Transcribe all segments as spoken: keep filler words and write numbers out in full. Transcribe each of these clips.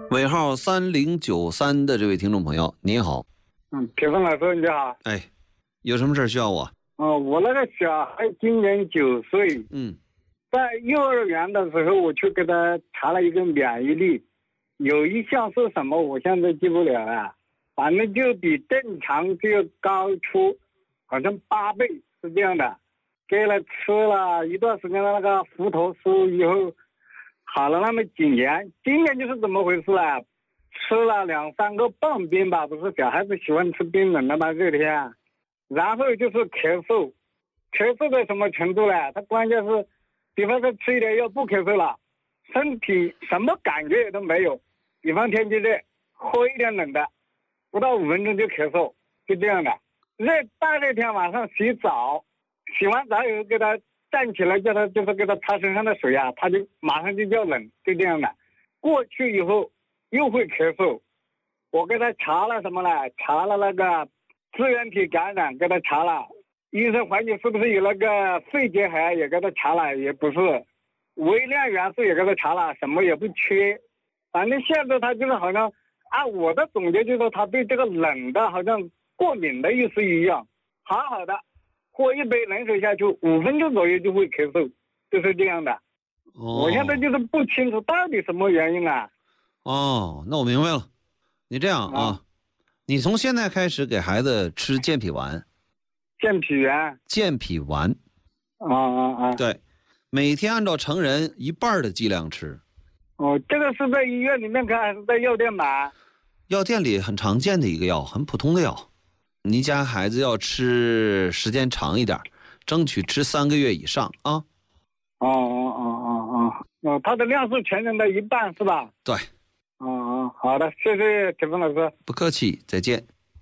尾号三零九三的这位听众朋友，你好。 嗯，铁峰老师你好。 哎，有什么事需要我？ 哦，我那个小孩今年九岁， 嗯， 在幼儿园的时候，我去给他查了一个免疫力，有一项是什么，我现在记不了了，反正就比正常就要高出，好像八倍是这样的。给了吃了一段时间的那个胡头素以后，好了那么几年，今年就是怎么回事啊？吃了两三个棒冰吧，不是小孩子喜欢吃冰冷的吗？热天，然后就是咳嗽，咳嗽到什么程度呢？他关键是，比方说吃一点药不咳嗽了，身体什么感觉也都没有。比方天气热，喝一点冷的，不到五分钟就咳嗽，就这样的。热大热天晚上洗澡，洗完澡以后给他站起来，叫他就是给他擦身上的水啊，他就马上就叫冷，就这样的。过去以后又会咳嗽，我给他查了什么呢？查了那个支原体感染，给他查了，医生怀疑是不是有那个肺结核，也给他查了，也不是，微量元素也给他查了，什么也不缺。反正现在他就是好像按我的总结就是他对这个冷的好像过敏的意思一样，好好的喝一杯冷水下去，五分钟左右就会咳嗽，就是这样的。 哦， 我现在就是不清楚到底什么原因啊。 哦，那我明白了。你这样啊，啊你从现在开始给孩子吃健脾丸。 健脾丸。 健脾丸。 啊啊啊！ 对，每天按照成人一半的剂量吃。 哦，这个是在医院里面看还是在药店买？ 药店里很常见的一个药，很普通的药。你家孩子要吃时间长一点，争取吃三个月以上啊。 哦哦哦哦哦哦，它的量是全人的一半是吧？ 对。 哦哦，好的，谢谢铁峰老师。 不客气，再见。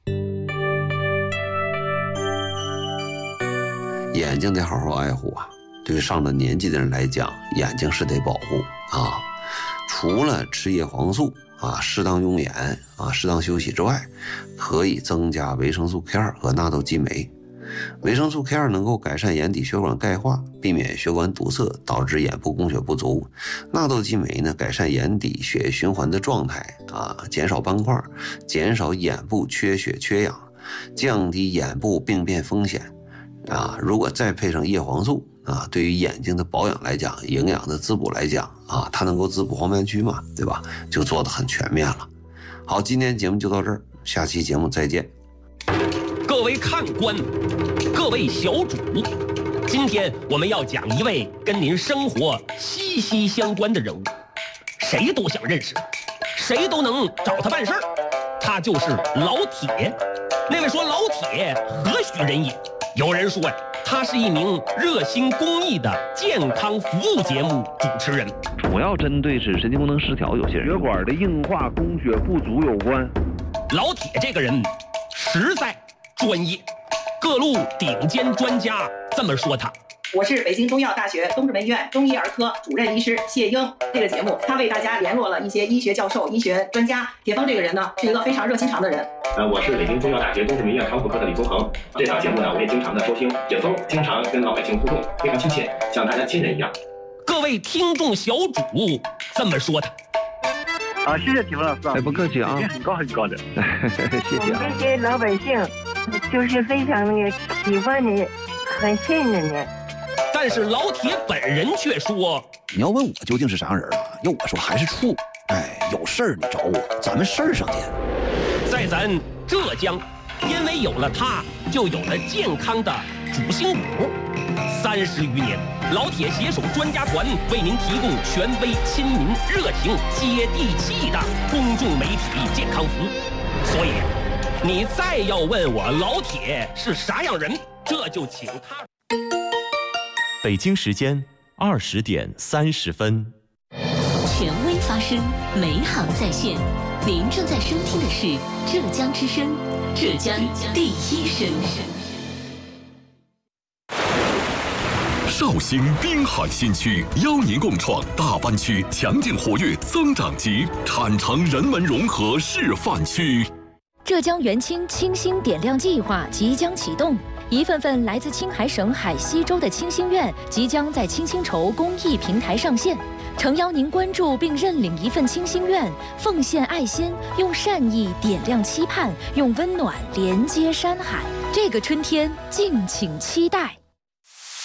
眼睛得好好爱护啊！对上了年纪的人来讲，眼睛是得保护啊。除了吃叶黄素啊，适当用眼啊，适当休息之外，可以增加维生素 K 二 和纳豆激酶。维生素 K 二 能够改善眼底血管钙化，避免血管堵塞导致眼部供血不足。纳豆激酶呢，改善眼底血液循环的状态啊，减少斑块，减少眼部缺血缺氧，降低眼部病变风险啊。如果再配上叶黄素啊，对于眼睛的保养来讲，营养的滋补来讲啊，它能够滋补黄斑区嘛，对吧？就做得很全面了。好，今天节目就到这儿，下期节目再见。 各位看官，各位小主，今天我们要讲一位跟您生活息息相关的人物，谁都想认识，谁都能找他办事儿，他就是老铁。那位说老铁何许人也？有人说呀，他是一名热心公益的健康服务节目主持人， 主要针对是神经功能失调有些人血管的硬化、供血不足有关。 老铁这个人实在专业，各路顶尖专家这么说他。 我是北京中医药大学东直门医院中医儿科主任医师谢英。这个节目他为大家联络了一些医学教授、医学专家。铁峰这个人呢，是一个非常热心肠的人。 呃，我是北京中医药大学东直门医院康复科的李宗恒。这档节目呢，我也经常的收听。铁峰经常跟老百姓互动，非常亲切，像大家亲人一样。 各位听众小主这么说他。 啊，谢谢铁峰老师啊！ 哎，不客气啊， 很高很高的， 谢谢啊。 我们这些老百姓就是非常那个喜欢你，很信任你。 但是老铁本人却说：“ 你要问我究竟是啥人啊？要我说还是处。哎，有事儿你找我，咱们事儿上见。” 在咱浙江，因为有了他，就有了健康的主心骨。三十余年，老铁携手专家团为您提供权威、亲民、热情、接地气的公众媒体健康服务。所以，你再要问我老铁是啥样人，这就请他。 北京时间二十点三十分， 权威发声，美好在线。您正在收听的是浙江之声，浙江第一声。 绍兴滨海新区邀您共创大湾区强劲活跃增长极产城人文融合示范区。 浙江元清清新点亮计划即将启动。一份份来自青海省海西州的清新院即将在清新筹公益平台上线， 诚邀您关注并认领一份清心愿，奉献爱心，用善意点亮期盼，用温暖连接山海。这个春天，敬请期待。